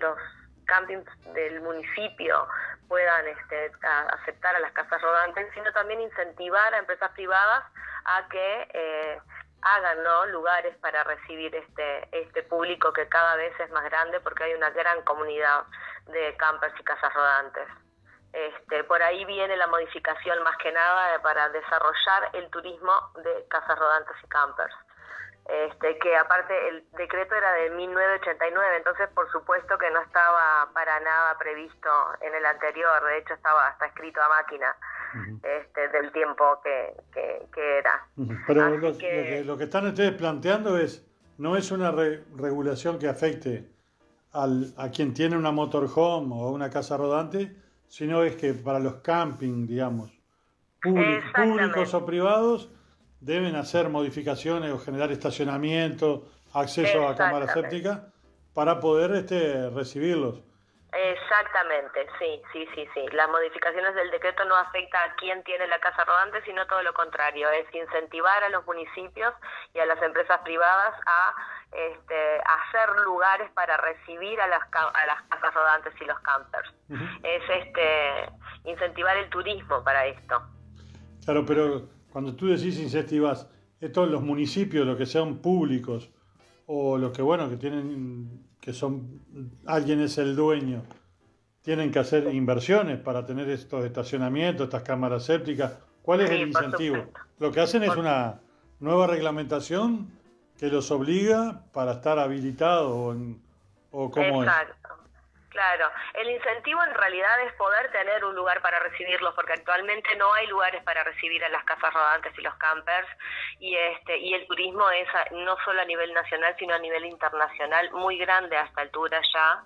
los campings del municipio puedan aceptar a las casas rodantes, sino también incentivar a empresas privadas a que hagan, ¿no?, lugares para recibir este público que cada vez es más grande, porque hay una gran comunidad de campers y casas rodantes. Por ahí viene la modificación más que nada para desarrollar el turismo de casas rodantes y campers. Que aparte el decreto era de 1989, entonces por supuesto que no estaba para nada previsto en el anterior, de hecho estaba hasta escrito a máquina. Del tiempo que era. Pero lo que están ustedes planteando no es una regulación que afecte a quien tiene una motorhome o una casa rodante, sino es que para los camping, digamos, públicos o privados, deben hacer modificaciones o generar estacionamiento, acceso a cámaras sépticas para poder recibirlos. Exactamente, sí. Las modificaciones del decreto no afectan a quien tiene la casa rodante, sino todo lo contrario, es incentivar a los municipios y a las empresas privadas a hacer lugares para recibir a las casas rodantes y los campers. Es incentivar el turismo para esto. Claro, pero cuando tú decís incentivas, estos los municipios, los que sean públicos, o los que, bueno, que tienen, que son, alguien es el dueño, tienen que hacer inversiones para tener estos estacionamientos, estas cámaras sépticas. ¿Cuál es el incentivo? Lo que hacen es una nueva reglamentación que los obliga para estar habilitados o cómo Exacto. Claro, el incentivo en realidad es poder tener un lugar para recibirlos, porque actualmente no hay lugares para recibir a las casas rodantes y los campers, y el turismo es no solo a nivel nacional, sino a nivel internacional, muy grande a esta altura ya.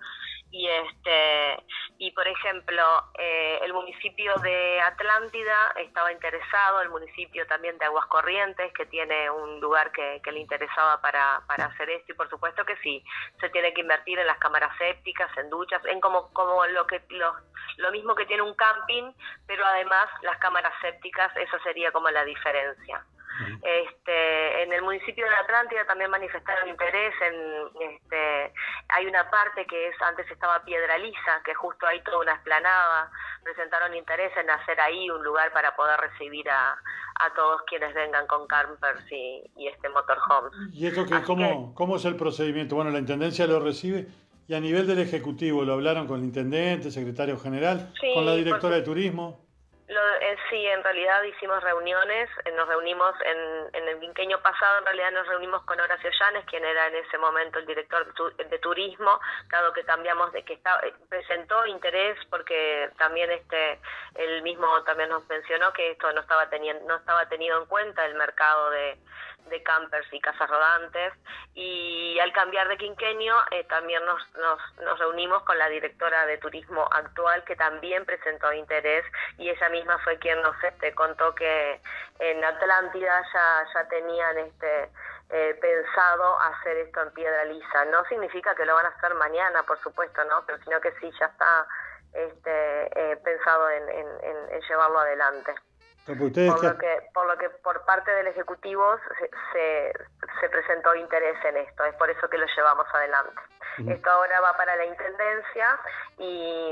Y por ejemplo, el municipio de Atlántida estaba interesado, el municipio también de Aguas Corrientes, que tiene un lugar que le interesaba para hacer esto, y por supuesto que sí, se tiene que invertir en las cámaras sépticas, en duchas, en como lo mismo que tiene un camping, pero además las cámaras sépticas, esa sería como la diferencia. En el municipio de Atlántida también manifestaron interés hay una parte que antes estaba Piedra Lisa, que justo hay toda una explanada, presentaron interés en hacer ahí un lugar para poder recibir a todos quienes vengan con campers y motorhomes. ¿Y esto cómo es el procedimiento? Bueno, la Intendencia lo recibe, y a nivel del Ejecutivo, ¿lo hablaron con el Intendente, Secretario General, con la Directora de Turismo? Sí, en realidad hicimos reuniones, nos reunimos en el quinquenio pasado, en realidad nos reunimos con Horacio Llanes, quien era en ese momento el director de turismo, dado que cambiamos presentó interés, porque también él mismo también nos mencionó que esto no estaba tenido en cuenta el mercado de campers y casas rodantes, y al cambiar de quinquenio también nos reunimos con la directora de turismo actual, que también presentó interés, y ella misma fue quien nos contó que en Atlántida ya tenían pensado hacer esto en Piedra Lisa. No significa que lo van a hacer mañana, por supuesto, ¿no? Pero sino que sí, ya está pensado en llevarlo adelante. Por lo que por parte del Ejecutivo se presentó interés en esto, es por eso que lo llevamos adelante. Esto ahora va para la Intendencia y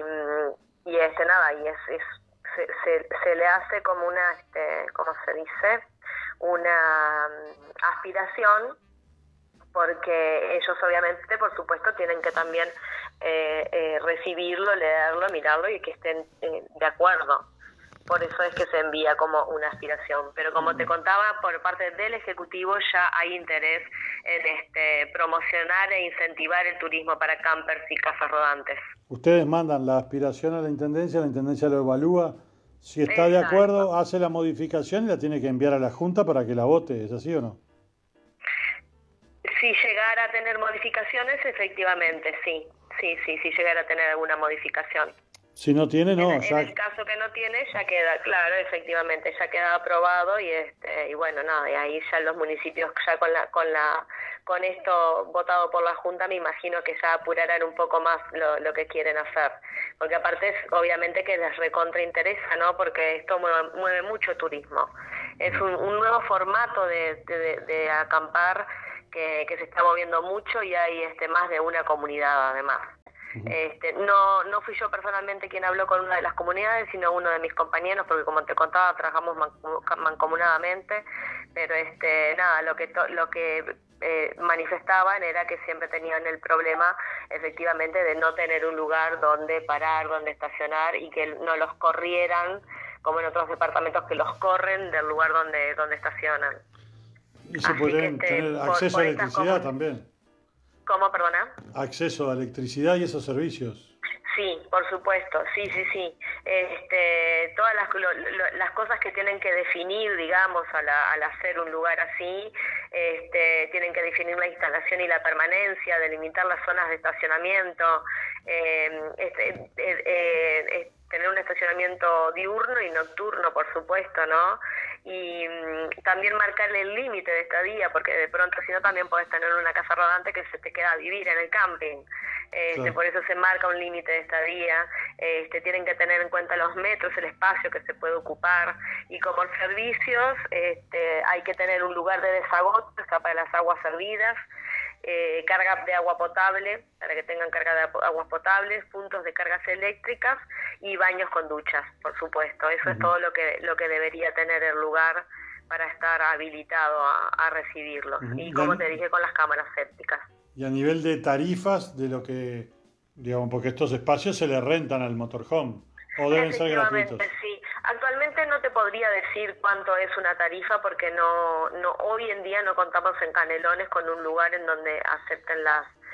se le hace como una, ¿cómo se dice? Una aspiración, porque ellos obviamente, por supuesto, tienen que también recibirlo, leerlo, mirarlo y que estén de acuerdo. Por eso es que se envía como una aspiración. Pero como te contaba, por parte del Ejecutivo ya hay interés en promocionar e incentivar el turismo para campers y casas rodantes. Ustedes mandan la aspiración a la Intendencia lo evalúa, si está de acuerdo, hace la modificación y la tiene que enviar a la Junta para que la vote, ¿es así o no? Si llegara a tener modificaciones, efectivamente, sí. Si llegara a tener alguna modificación. Si no tiene, no. En el caso que no tiene, ya queda, claro, efectivamente, ya queda aprobado y bueno, nada, y ahí ya los municipios ya con esto votado por la Junta, me imagino que ya apurarán un poco más lo que quieren hacer, porque aparte es obviamente que les recontra interesa, ¿no? Porque esto mueve mucho turismo. Es un nuevo formato de acampar que se está moviendo mucho, y hay más de una comunidad además. No fui yo personalmente quien habló con una de las comunidades, sino uno de mis compañeros, porque como te contaba, trabajamos mancomunadamente, pero nada, lo que manifestaban era que siempre tenían el problema efectivamente de no tener un lugar donde parar, donde estacionar, y que no los corrieran como en otros departamentos que los corren del lugar donde estacionan. Y se pueden tener acceso a electricidad también. ¿Cómo, perdona? Acceso a electricidad y esos servicios. Sí, por supuesto, sí. Todas las cosas que tienen que definir, digamos, al hacer un lugar así, tienen que definir la instalación y la permanencia, delimitar las zonas de estacionamiento, tener un estacionamiento diurno y nocturno, por supuesto, ¿no? Y también marcarle el límite de estadía, porque de pronto si no también podés tener una casa rodante que se te queda a vivir en el camping. Claro. Por eso se marca un límite de estadía. Tienen que tener en cuenta los metros, el espacio que se puede ocupar, y como servicios hay que tener un lugar de desagoto, escapa de las aguas servidas, carga de agua potable, para que tengan carga de aguas potables, puntos de cargas eléctricas y baños con duchas, por supuesto. Eso es todo lo que debería tener el lugar para estar habilitado a recibirlos. Y como te dije, con las cámaras sépticas. Y a nivel de tarifas, de lo que, digamos, porque estos espacios se le rentan al motorhome, o deben ser gratuitos. Sí. Actualmente no te podría decir cuánto es una tarifa, porque no hoy en día no contamos en Canelones con un lugar en donde acepten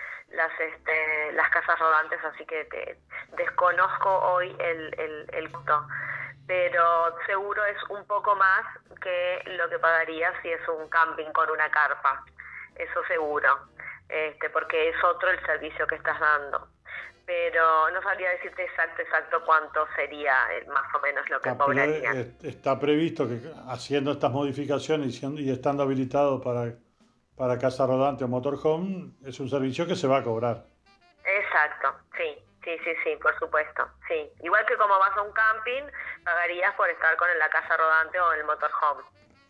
las casas rodantes, así que desconozco hoy el costo, pero seguro es un poco más que lo que pagaría si es un camping con una carpa, eso seguro, porque es otro el servicio que estás dando. Pero no sabría decirte exacto cuánto sería más o menos lo que cobrarían. Está previsto que haciendo estas modificaciones y estando habilitado para casa rodante o motorhome, es un servicio que se va a cobrar. Exacto, sí, por supuesto, sí. Igual que como vas a un camping, pagarías por estar con la casa rodante o el motorhome.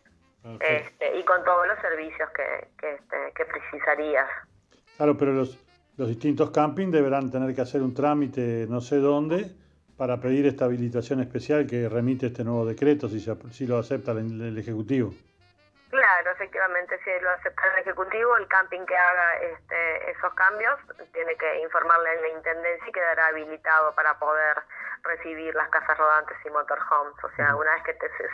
Y con todos los servicios que precisarías. Claro, pero los distintos campings deberán tener que hacer un trámite no sé dónde para pedir esta habilitación especial que remite este nuevo decreto, si lo acepta el Ejecutivo. Claro, efectivamente, si lo acepta el Ejecutivo, el camping que haga esos cambios tiene que informarle a la Intendencia y quedará habilitado para poder recibir las casas rodantes y motorhomes. O sea, una vez que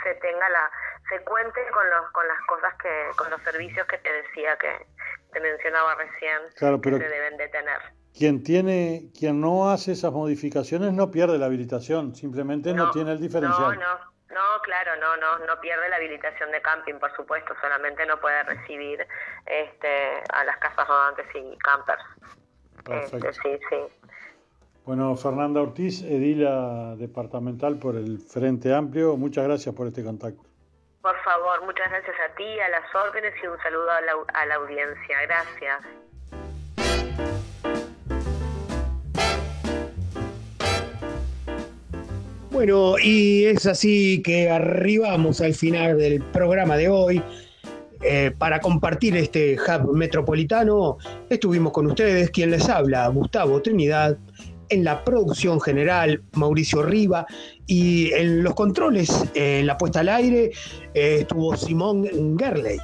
se cuente con las cosas con los servicios que te decía, que te mencionaba recién, claro, pero que se deben de tener. Quien no hace esas modificaciones no pierde la habilitación, simplemente no tiene el diferencial. No, claro, no pierde la habilitación de camping, por supuesto, solamente no puede recibir a las casas rodantes y campers. Perfecto. Sí. Bueno, Fernanda Ortiz, edila departamental por el Frente Amplio, muchas gracias por este contacto. Por favor, muchas gracias a ti, a las órdenes, y un saludo a la audiencia. Gracias. Bueno, y es así que arribamos al final del programa de hoy. Para compartir este hub metropolitano, estuvimos con ustedes, quien les habla, Gustavo Trinidad, en la producción general, Mauricio Riva, y en los controles, en la puesta al aire, estuvo Simón Gerley.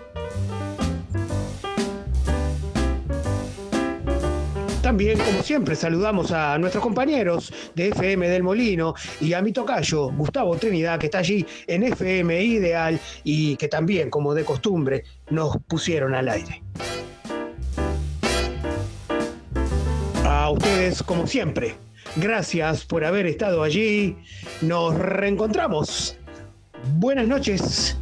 También, como siempre, saludamos a nuestros compañeros de FM del Molino y a mi tocayo, Gustavo Trinidad, que está allí en FM Ideal y que también, como de costumbre, nos pusieron al aire. A ustedes, como siempre, gracias por haber estado allí. Nos reencontramos. Buenas noches.